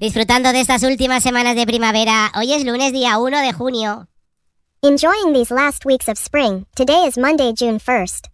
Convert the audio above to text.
Disfrutando de estas últimas semanas de primavera, hoy es lunes día 1 de junio. Enjoying these last weeks of spring, today is Monday, June 1st.